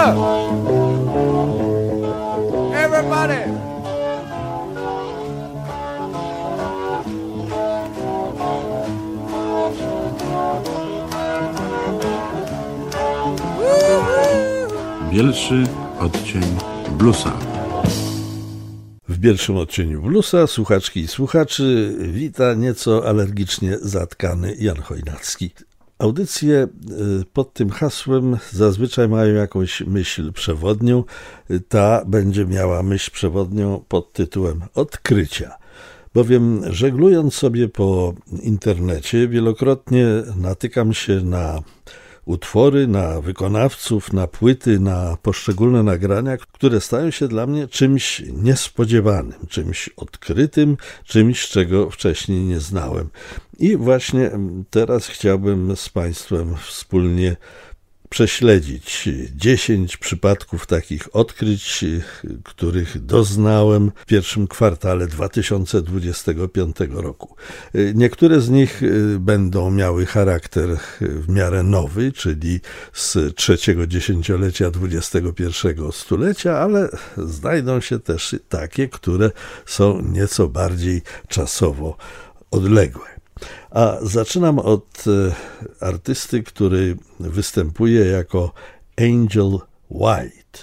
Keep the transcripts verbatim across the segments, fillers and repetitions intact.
Everybody. Bielszy odcień bluesa. W pierwszym odcieniu bluesa słuchaczki i słuchaczy wita nieco alergicznie zatkany Jan Chojnacki. Audycje pod tym hasłem zazwyczaj mają jakąś myśl przewodnią. Ta będzie miała myśl przewodnią pod tytułem Odkrycia. Bowiem żeglując sobie po internecie wielokrotnie natykam się na utwory, na wykonawców, na płyty, na poszczególne nagrania, które stają się dla mnie czymś niespodziewanym, czymś odkrytym, czymś, czego wcześniej nie znałem. I właśnie teraz chciałbym z Państwem wspólnie prześledzić dziesięć przypadków takich odkryć, których doznałem w pierwszym kwartale dwa tysiące dwudziestego piątego roku. Niektóre z nich będą miały charakter w miarę nowy, czyli z trzeciego dziesięciolecia dwudziestego pierwszego stulecia, ale znajdą się też takie, które są nieco bardziej czasowo odległe. A zaczynam od artysty, który występuje jako Angel White.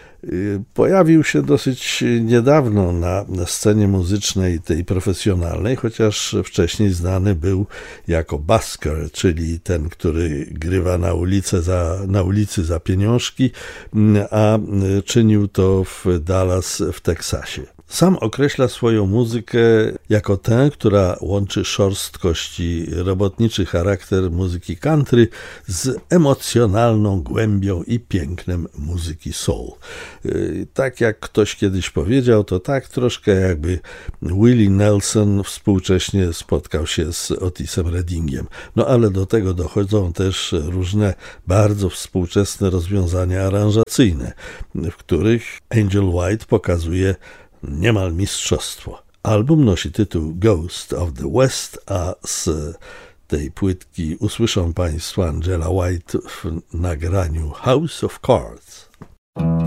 Pojawił się dosyć niedawno na scenie muzycznej tej profesjonalnej, chociaż wcześniej znany był jako busker, czyli ten, który grywa na, ulicę za, na ulicy za pieniążki, a czynił to w Dallas w Teksasie. Sam określa swoją muzykę jako tę, która łączy szorstkość i robotniczy charakter muzyki country z emocjonalną głębią i pięknem muzyki soul. Tak jak ktoś kiedyś powiedział, to tak troszkę jakby Willie Nelson współcześnie spotkał się z Otisem Reddingiem. No ale do tego dochodzą też różne bardzo współczesne rozwiązania aranżacyjne, w których Angel White pokazuje niemal mistrzostwo. Album nosi tytuł Ghost of the West, a z tej płytki usłyszą Państwo Angela White w nagraniu House of Cards.